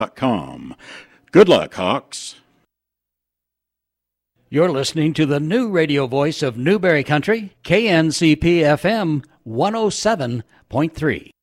com. Good luck, Hawks. You're listening to the new radio voice of Newberry Country, KNCP FM 107.3.